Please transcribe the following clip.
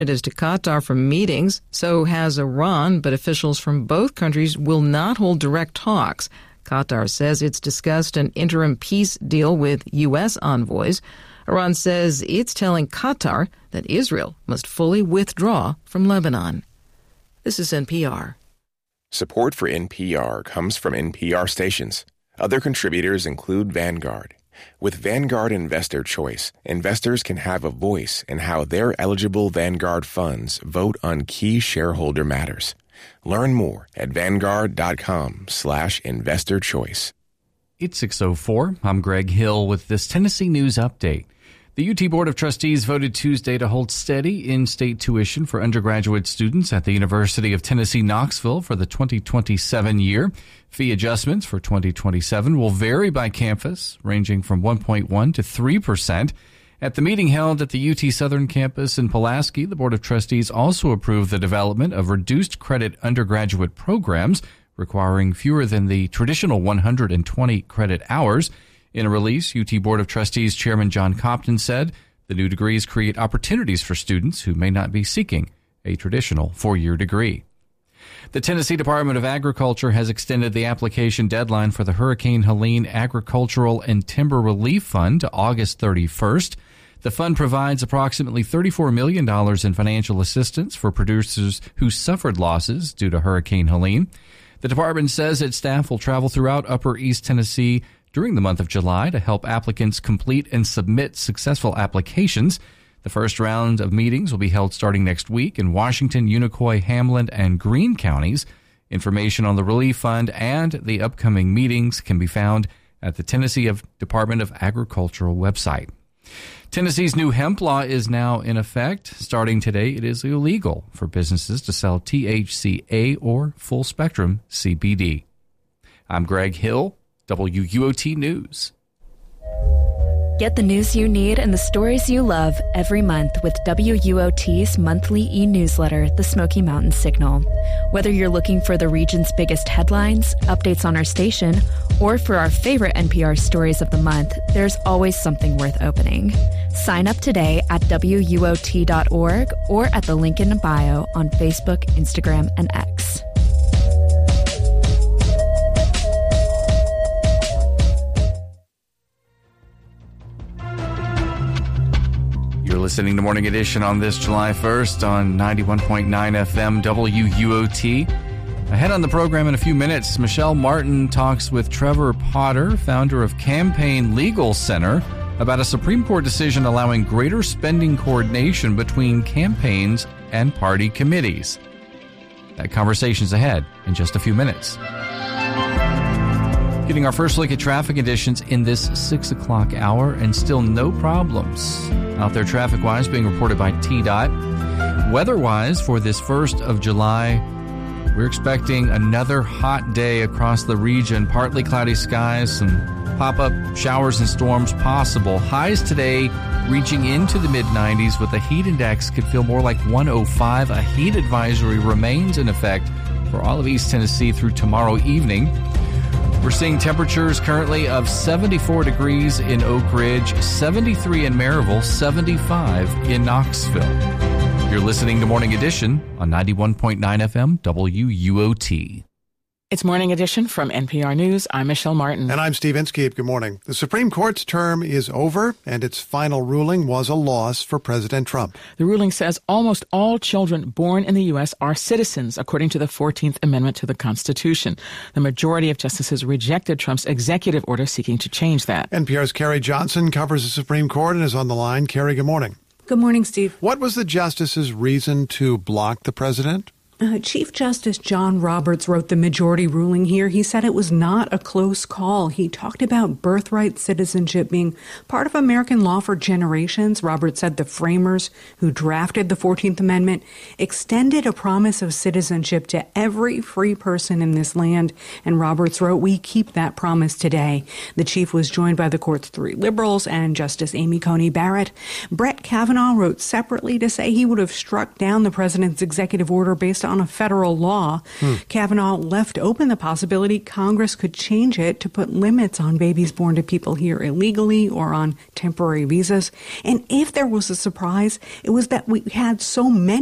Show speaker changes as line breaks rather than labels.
to Qatar for meetings. So has Iran, but officials from both countries will not hold direct talks. Qatar says it's discussed an interim peace deal with U.S. envoys. Iran says it's telling Qatar that Israel must fully withdraw from Lebanon. This is NPR.
Support for NPR comes from NPR stations. Other contributors include Vanguard. With Vanguard Investor Choice, investors can have a voice in how their eligible Vanguard funds vote on key shareholder matters. Learn more at Vanguard.com/investor choice.
It's 6:04. I'm Greg Hill with this Tennessee News Update. The UT Board of Trustees voted Tuesday to hold steady in-state tuition for undergraduate students at the University of Tennessee, Knoxville for the 2027 year. Fee adjustments for 2027 will vary by campus, ranging from 1.1% to 3%. At the meeting held at the UT Southern campus in Pulaski, the Board of Trustees also approved the development of reduced credit undergraduate programs requiring fewer than the traditional 120 credit hours. In a release, UT Board of Trustees Chairman John Copton said the new degrees create opportunities for students who may not be seeking a traditional four-year degree. The Tennessee Department of Agriculture has extended the application deadline for the Hurricane Helene Agricultural and Timber Relief Fund to August 31st. The fund provides approximately $34 million in financial assistance for producers who suffered losses due to Hurricane Helene. The department says its staff will travel throughout Upper East Tennessee during the month of July to help applicants complete and submit successful applications. The first round of meetings will be held starting next week in Washington, Unicoi, Hamlin, and Greene counties. Information on the Relief Fund and the upcoming meetings can be found at the Tennessee Department of Agricultural website. Tennessee's new hemp law is now in effect. Starting today, it is illegal for businesses to sell THCA or full-spectrum CBD. I'm Greg Hill, WUOT News.
Get the news you need and the stories you love every month with WUOT's monthly e-newsletter, The Smoky Mountain Signal. Whether you're looking for the region's biggest headlines, updates on our station, or for our favorite NPR stories of the month, there's always something worth opening. Sign up today at WUOT.org or at the link in the bio on Facebook, Instagram, and X.
You're listening to Morning Edition on this July 1st on 91.9 FM WUOT. Ahead on the program in a few minutes, Michelle Martin talks with Trevor Potter, founder of Campaign Legal Center, about a Supreme Court decision allowing greater spending coordination between campaigns and party committees. That conversation's ahead in just a few minutes. Getting our first look at traffic conditions in this 6 o'clock hour, and still no problems out there traffic-wise being reported by TDOT. Weather-wise, for this 1st of July, we're expecting another hot day across the region. Partly cloudy skies, some pop-up showers and storms possible. Highs today reaching into the mid-90s with a heat index could feel more like 105. A heat advisory remains in effect for all of East Tennessee through tomorrow evening. We're seeing temperatures currently of 74 degrees in Oak Ridge, 73 in Maryville, 75 in Knoxville. You're listening to Morning Edition on 91.9 FM WUOT.
It's Morning Edition from NPR News. I'm Michelle Martin.
And I'm Steve Inskeep. Good morning. The Supreme Court's term is over, and its final ruling was a loss for President Trump.
The ruling says almost all children born in the U.S. are citizens, according to the 14th Amendment to the Constitution. The majority of justices rejected Trump's executive order seeking to change that.
NPR's Carrie Johnson covers the Supreme Court and is on the line. Carrie, good morning.
Good morning, Steve.
What was the justice's reason to block the president?
Chief Justice John Roberts wrote the majority ruling here. He said it was not a close call. He talked about birthright citizenship being part of American law for generations. Roberts said the framers who drafted the 14th Amendment extended a promise of citizenship to every free person in this land. And Roberts wrote, "We keep that promise today." The chief was joined by the court's three liberals and Justice Amy Coney Barrett. Brett Kavanaugh wrote separately to say he would have struck down the president's executive order based on on a federal law. Kavanaugh left open the possibility Congress could change it to put limits on babies born to people here illegally or on temporary visas. And if there was a surprise, it was that we had so many